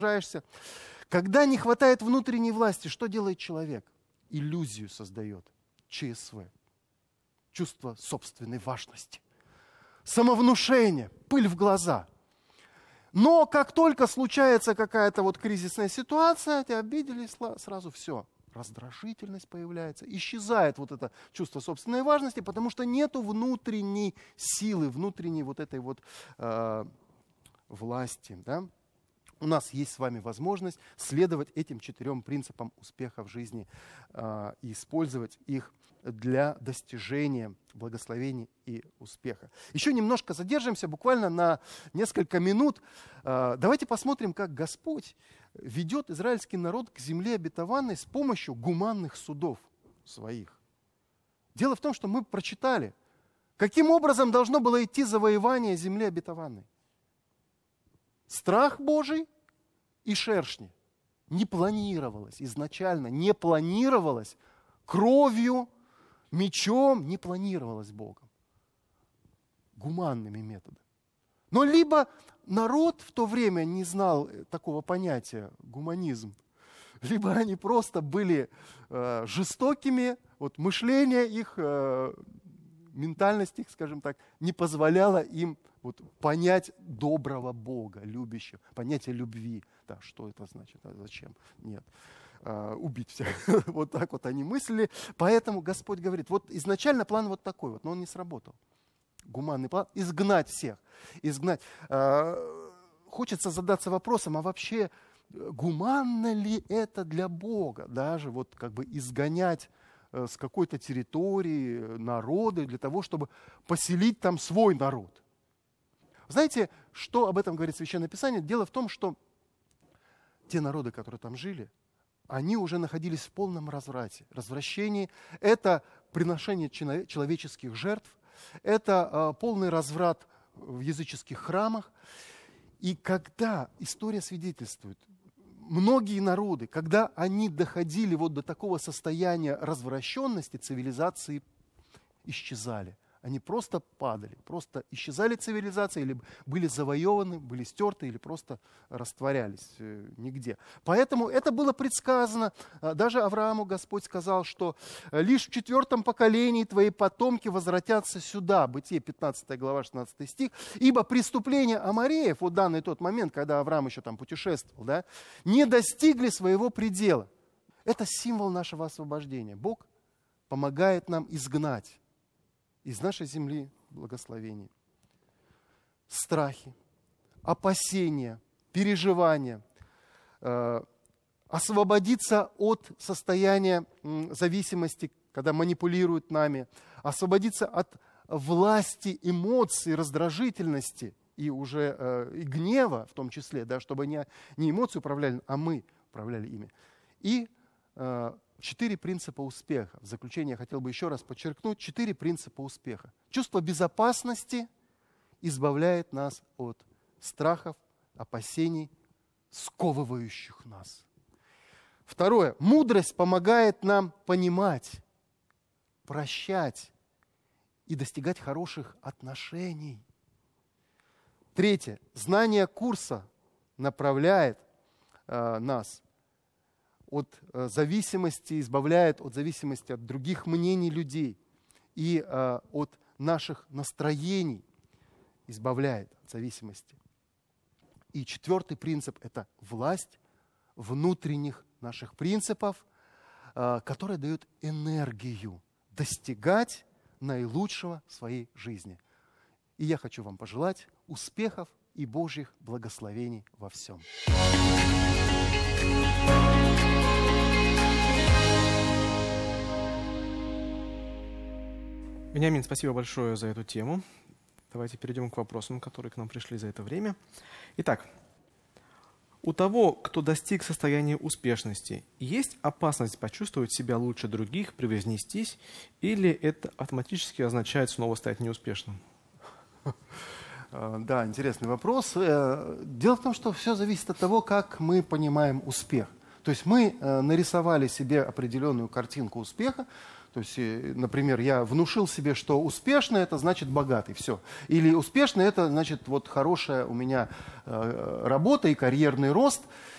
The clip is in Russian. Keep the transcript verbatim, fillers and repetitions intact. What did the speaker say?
Когда не хватает внутренней власти, что делает человек? Иллюзию создает. ЧСВ. Чувство собственной важности. Самовнушение, пыль в глаза. Но как только случается какая-то вот кризисная ситуация, тебя обидели, сразу все. Раздражительность появляется, исчезает вот это чувство собственной важности, потому что нету внутренней силы, внутренней вот этой вот э, власти. Да? У нас есть с вами возможность следовать этим четырем принципам успеха в жизни э, и использовать их для достижения благословений и успеха. Еще немножко задержимся, буквально на несколько минут. Э, давайте посмотрим, как Господь ведет израильский народ к земле обетованной с помощью гуманных судов своих. Дело в том, что мы прочитали, каким образом должно было идти завоевание земли обетованной. Страх Божий и шершни. Не планировалось изначально, не планировалось кровью, мечом, не планировалось Богом. Гуманными методами. Но либо народ в то время не знал такого понятия гуманизм, либо они просто были э, жестокими, вот мышление их, э, ментальность их, скажем так, не позволяла им вот, понять доброго Бога, любящего, понятие любви. Да, что это значит, а зачем? Нет. Э, убить всех. Вот так вот они мыслили. Поэтому Господь говорит, вот изначально план вот такой вот, но он не сработал. Гуманный план, изгнать всех, изгнать. Э, хочется задаться вопросом, а вообще гуманно ли это для Бога, даже вот как бы изгонять э, с какой-то территории народы для того, чтобы поселить там свой народ? Знаете, что об этом говорит Священное Писание? Дело в том, что те народы, которые там жили, они уже находились в полном разврате, развращении. Это приношение человеческих жертв, это э, полный разврат в языческих храмах. И когда история свидетельствует, многие народы, когда они доходили вот до такого состояния развращенности, цивилизации исчезали. Они просто падали, просто исчезали цивилизации, или были завоеваны, были стерты, или просто растворялись э, нигде. Поэтому это было предсказано. Даже Аврааму Господь сказал, что лишь в четвертом поколении твои потомки возвратятся сюда. Бытие пятнадцатая глава, шестнадцатый стих. Ибо преступления амореев, вот данный тот момент, когда Авраам еще там путешествовал, да, не достигли своего предела. Это символ нашего освобождения. Бог помогает нам изгнать из нашей земли благословений. Страхи, опасения, переживания, э, освободиться от состояния м, зависимости, когда манипулируют нами, освободиться от власти эмоций, раздражительности и уже э, и гнева в том числе, да, чтобы не, не эмоции управляли, а мы управляли ими. И э, Четыре принципа успеха. В заключение я хотел бы еще раз подчеркнуть. Четыре принципа успеха. Чувство безопасности избавляет нас от страхов, опасений, сковывающих нас. Второе. Мудрость помогает нам понимать, прощать и достигать хороших отношений. Третье. Знание курса направляет э, нас от э, зависимости, избавляет от зависимости от других мнений людей и э, от наших настроений, избавляет от зависимости. И четвертый принцип – это власть внутренних наших принципов, э, которая дает энергию достигать наилучшего в своей жизни. И я хочу вам пожелать успехов и Божьих благословений во всем. Вениамин, спасибо большое за эту тему. Давайте перейдем к вопросам, которые к нам пришли за это время. Итак, у того, кто достиг состояния успешности, есть опасность почувствовать себя лучше других, превознестись, или это автоматически означает снова стать неуспешным? Да, интересный вопрос. Дело в том, что все зависит от того, как мы понимаем успех. То есть мы нарисовали себе определенную картинку успеха. То есть, например, я внушил себе, что успешный – это значит богатый, все. Или успешный – это значит вот хорошая у меня работа и карьерный рост.